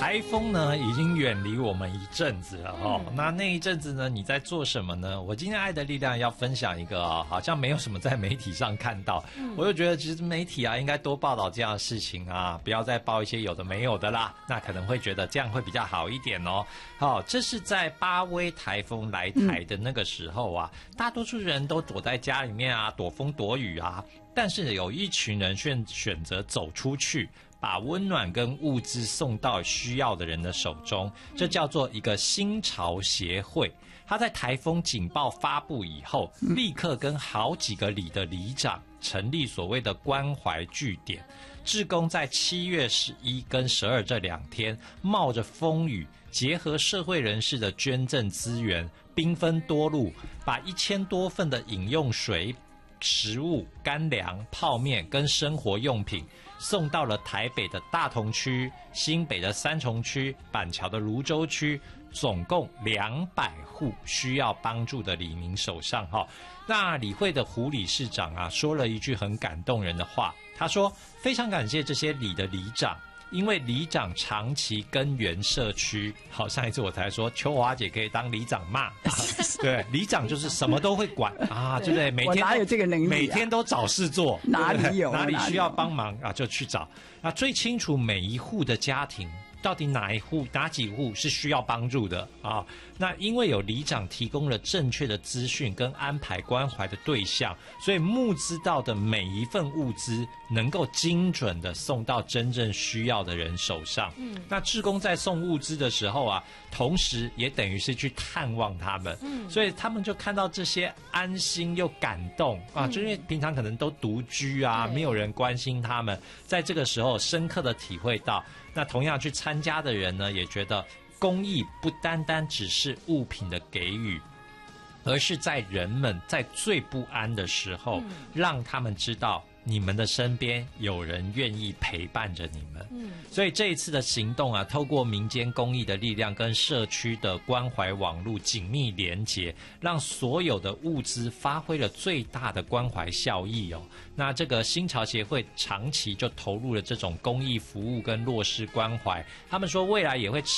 台风呢已经远离我们一阵子了哦。那一阵子呢，你在做什么呢？我今天爱的力量要分享一个好像没有什么在媒体上看到，我就觉得其实媒体啊应该多报道这样的事情啊，不要再报一些有的没有的啦。那可能会觉得这样会比较好一点哦。好，这是在巴威台风来台的那个时候啊，大多数人都躲在家里面啊，躲风躲雨啊。但是有一群人选择走出去，把温暖跟物资送到需要的人的手中，这叫做一个新潮协会。他在台风警报发布以后，立刻跟好几个里的里长成立所谓的关怀据点，志工在7月11跟12这2天，冒着风雨，结合社会人士的捐赠资源，兵分多路，把1000多份的饮用水、食物、干粮、泡面跟生活用品送到了台北的大同区、新北的三重区、板桥的芦洲区，总共200户需要帮助的里民手上哈。那里会的胡理事长啊，说了一句很感动人的话，他说非常感谢这些里的里长，因为里长长期根源社区。好，上一次我才说秋华姐可以当里长骂，对，里长就是什么都会管啊，对不对？每天我哪有这个能力啊？ 每天都找事做， 哪里有？ 哪里需要帮忙啊，就去找。那最清楚每一户的家庭。到底哪几户是需要帮助的啊？那因为有里长提供了正确的资讯跟安排关怀的对象，所以募资到的每一份物资能够精准的送到真正需要的人手上。那志工在送物资的时候啊，同时也等于是去探望他们，所以他们就看到这些安心又感动啊，就因为平常可能都独居啊，没有人关心他们，在这个时候深刻的体会到。那同样去参加的人呢，也觉得公益不单单只是物品的给予，而是在人们在最不安的时候，让他们知道你们的身边有人愿意陪伴着你们。所以这一次的行动啊，透过民间公益的力量跟社区的关怀网络紧密连结，让所有的物资发挥了最大的关怀效益哦。那这个新潮协会长期就投入了这种公益服务跟弱势关怀，他们说未来也会